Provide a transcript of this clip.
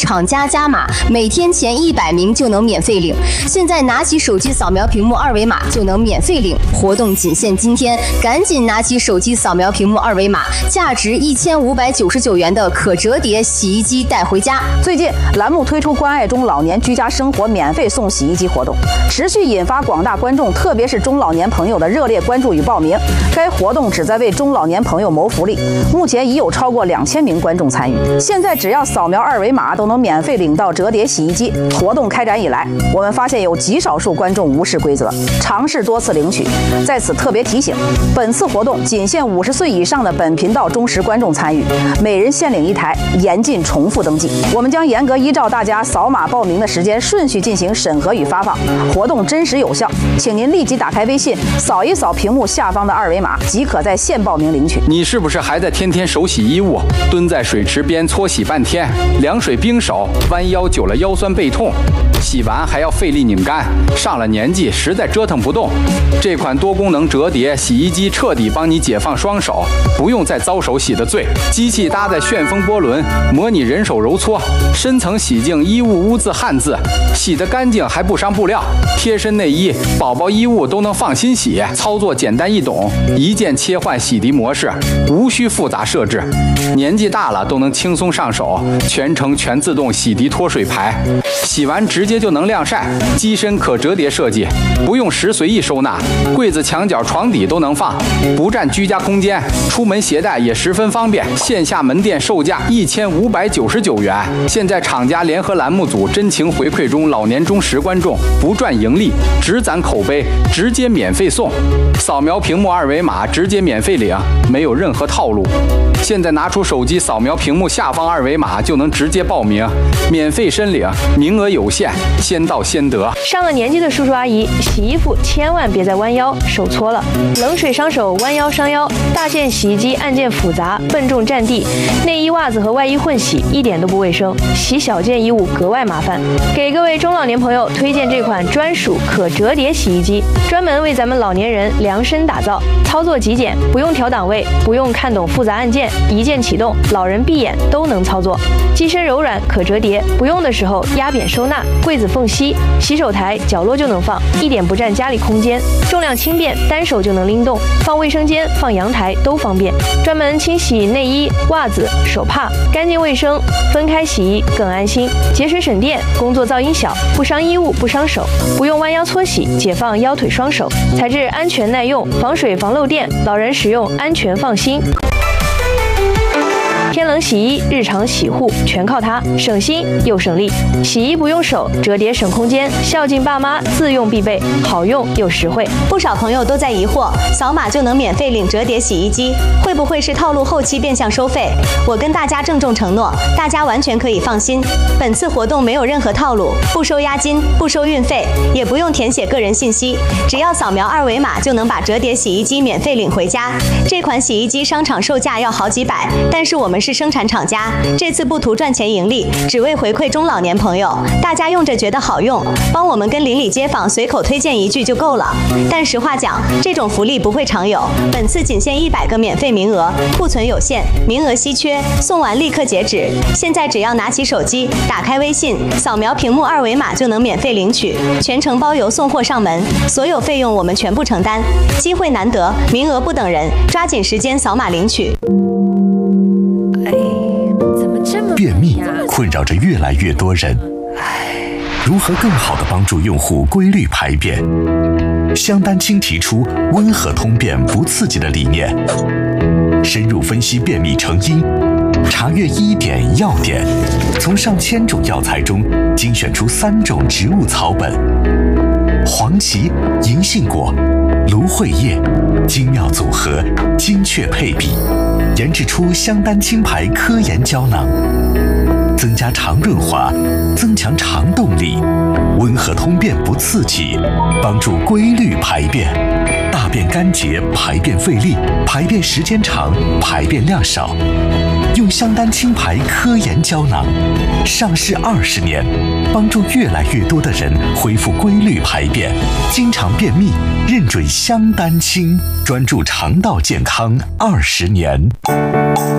厂家加码，每天前100名就能免费领。现在拿起手机扫描屏幕2维码就能免费领，活动仅限今天，赶紧拿起手机扫描屏幕2维码，价值1599元的可折叠洗衣机带回家。 最近栏目推出关爱中老年居家生活免费送洗衣机活动，持续引发广大观众，特别是中老年朋友的热烈关注与报名。该活动旨在为中老年朋友谋福利，目前已有超过2000名观众参与。现在只要扫描2维码都能免费领到折叠洗衣机。活动开展以来，我们发现有极少数观众无视规则，尝试多次领取。在此特别提醒，本次活动仅限50岁以上的本频道忠实观众参与，每人限领1台，严禁重复登记。我们将严格依照大家扫码报名的时间顺序进行审核与发放，活动真实有效，请您立即打开微信，扫一扫屏幕下方的2维码，即可在线报名领取。 你是不是还在天天手洗衣物，蹲在水池边搓洗半天，凉水冰手，弯腰久了腰酸背痛，洗完还要费力拧干，上了年纪实在折腾不动？这款多功能折叠洗衣机彻底帮你解放双手，不用再遭手洗的罪。机器搭载旋风波轮，模拟人手揉搓，深层洗净衣物污渍汗渍，洗得干净还不伤布料。贴身内衣、宝宝衣物都能放心洗，操作简单易懂，一键切换洗涤模式，无需复杂设置。年纪大了都能轻松上手，全程全自动洗涤脱水排，洗完直接就能晾晒。机身可折叠设计，不用时随意收纳，柜子、墙角、床底都能放，不占居家空间，出门携带也十分方便。线下门店售价1599元。现在厂家联合栏目组真情回馈中老年忠实观众，不赚盈利，只攒口碑，直接免费送。扫描屏幕2维码直接免费领，没有任何套路。现在拿出手机扫描屏幕下方2维码就能直接报名，免费申领，名额有限，先到先得。 上了年纪的叔叔阿姨，洗衣服千万别再弯腰手搓了，冷水伤手，弯腰伤腰。大件洗衣机按键复杂，笨重占地，内衣、袜子和外衣混洗一点都不卫生，洗小件衣物格外麻烦。给各位中老年朋友推荐这款专属可折叠洗衣机，专门为咱们老年人量身打造，操作极简，不用调档位，不用看懂复杂按键，一键启动，老人闭眼都能操作。机身柔软可折叠，不用的时候压扁收纳，柜子缝隙、洗手台角落就能放，一点不占家里空间。重量轻便，单手就能拎动，放卫生间、放阳台都方便。专门清洗内衣、袜子、手帕，干净卫生，分开洗衣更安心，节水省电，工作噪音小，不伤衣物不伤手，不用弯腰搓洗，解放腰腿双手。材质安全耐用，防水防漏电，老人使用安全放心。天冷洗衣，日常洗护全靠它，省心又省力。洗衣不用手，折叠省空间，孝敬爸妈自用必备，好用又实惠。 不少朋友都在疑惑，扫码就能免费领折叠洗衣机，会不会是套路后期变相收费？我跟大家郑重承诺，大家完全可以放心，本次活动没有任何套路，不收押金，不收运费，也不用填写个人信息，只要扫描2维码就能把折叠洗衣机免费领回家。这款洗衣机商场售价要好几百，但是我们是生产厂家，这次不图赚钱盈利，只为回馈中老年朋友，大家用着觉得好用，帮我们跟邻里街坊随口推荐一句就够了。但实话讲，这种福利不会常有，本次仅限100个免费名额，库存有限，名额稀缺，送完立刻截止。现在只要拿起手机，打开微信，扫描屏幕2维码就能免费领取，全程包邮送货上门，所有费用我们全部承担。机会难得，名额不等人，抓紧时间扫码领取。 便秘困扰着越来越多人，如何更好地帮助用户规律排便？香丹青提出温和通便不刺激的理念，深入分析便秘成因，查阅医典药典，从上千种药材中精选出3种植物草本：黄芪、银杏果、芦荟叶，精妙组合，精确配比，研制出香丹青牌科研胶囊，增加肠润滑，增强肠动力，温和通便不刺激，帮助规律排便，大便干结，排便费力，排便时间长，排便量少。用香丹青牌科研胶囊，上市20年，帮助越来越多的人恢复规律排便，经常便秘，认准香丹青，专注肠道健康20年。